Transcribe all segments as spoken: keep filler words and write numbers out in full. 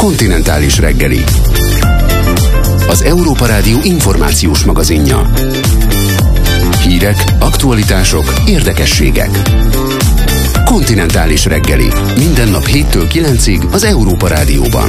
Kontinentális reggeli. Az Európa Rádió információs magazinja. Hírek, aktualitások, érdekességek. Kontinentális reggeli. Minden nap héttől kilencig az Európa Rádióban.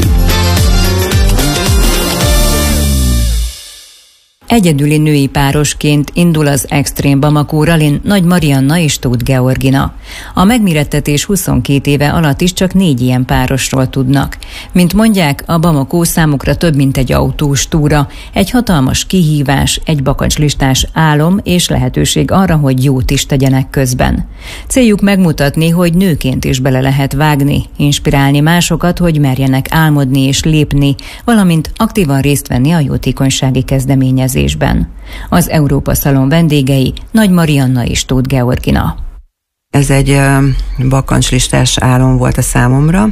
Egyedüli női párosként indul az Extreme Bamako Rallyn Nagy Marianna és Tóth Georgina. A megmérettetés huszonkét éve alatt is csak négy ilyen párosról tudnak. Mint mondják, a Bamako számukra több, mint egy autós túra, egy hatalmas kihívás, egy bakancslistás álom és lehetőség arra, hogy jót is tegyenek közben. Céljuk megmutatni, hogy nőként is bele lehet vágni, inspirálni másokat, hogy merjenek álmodni és lépni, valamint aktívan részt venni a jótékonysági kezdeményezésben. Az Európa Szalon vendégei Nagy Marianna és Tóth Georgina. Ez egy bakancslistás álom volt a számomra,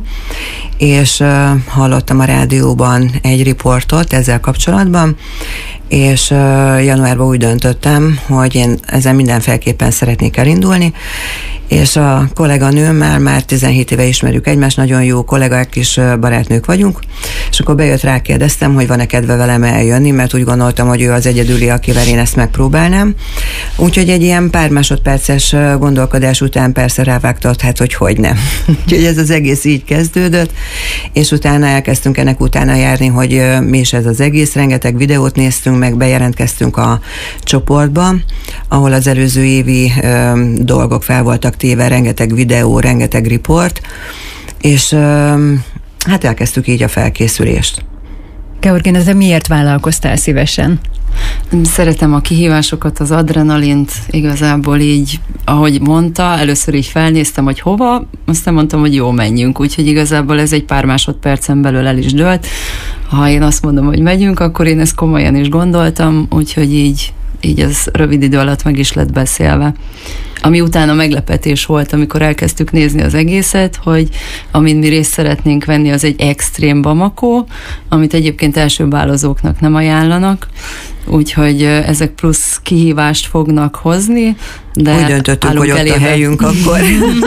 és hallottam a rádióban egy riportot ezzel kapcsolatban, és januárban úgy döntöttem, hogy én ezen mindenféleképpen szeretnék elindulni, és a kolléganőmmel már tizenhét éve ismerjük egymást, nagyon jó kollégák és barátnők vagyunk, és akkor bejött, rákérdeztem, hogy van-e kedve velem eljönni, mert úgy gondoltam, hogy ő az egyedüli, akivel én ezt megpróbálnám. Úgyhogy egy ilyen pár másodperces gondolkodás után persze rávágtott, hát hogy hogy nem. Úgyhogy ez az egész így kezdődött, és utána elkezdtünk ennek utána járni, hogy mi is ez az egész, rengeteg videót néztünk, meg bejelentkeztünk a csoportba, ahol az előző évi ö, dolgok fel voltak téve, rengeteg videó, rengeteg riport, és ö, hát elkezdtük így a felkészülést. Georgina, te miért vállalkoztál szívesen? Szeretem a kihívásokat, az adrenalint, igazából így, ahogy mondta, először így felnéztem, hogy hova, aztán mondtam, hogy jó, menjünk, úgyhogy igazából ez egy pár másodpercen belül el is dőlt. Ha én azt mondom, hogy megyünk, akkor én ezt komolyan is gondoltam, úgyhogy így, így az rövid idő alatt meg is lett beszélve. Ami utána meglepetés volt, amikor elkezdtük nézni az egészet, hogy amin mi részt szeretnénk venni, az egy Extreme Bamako, amit egyébként elsőbálozóknak nem ajánlanak, úgyhogy ezek plusz kihívást fognak hozni, de úgy döntöttünk, hogy ott elébe. A helyünk akkor.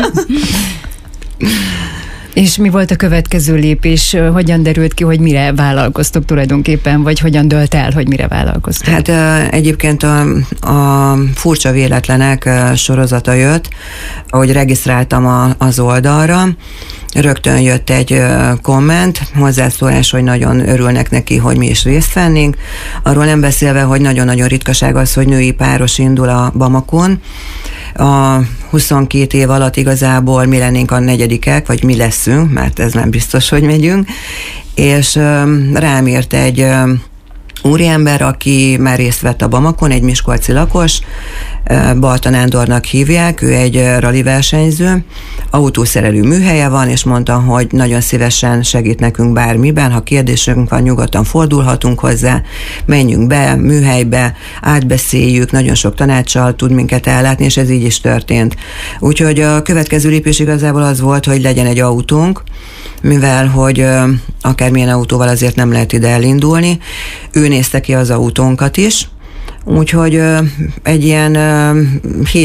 És mi volt a következő lépés? Hogyan derült ki, hogy mire vállalkoztok tulajdonképpen, vagy hogyan dölt el, hogy mire vállalkoztok? Hát egyébként a, a furcsa véletlenek sorozata jött, ahogy regisztráltam a, az oldalra, rögtön jött egy komment, hozzászólás, hogy nagyon örülnek neki, hogy mi is részt vennénk. Arról nem beszélve, hogy nagyon-nagyon ritkaság az, hogy női páros indul a Bamakon. A huszonkét év alatt igazából mi lennénk a negyedikek, vagy mi leszünk, mert ez nem biztos, hogy megyünk. És rám írt egy úriember, aki már részt vett a Bamakon, egy miskolci lakos, Balta Nándornak hívják, ő egy rali versenyző, autószerelő műhelye van, és mondta, hogy nagyon szívesen segít nekünk bármiben, ha kérdésünk van, nyugodtan fordulhatunk hozzá, menjünk be, műhelybe, átbeszéljük, nagyon sok tanácssal tud minket ellátni, és ez így is történt. Úgyhogy a következő lépés igazából az volt, hogy legyen egy autónk, mivel hogy akármilyen autóval azért nem lehet ide elindulni. Ő nézte ki az autónkat is, úgyhogy egy ilyen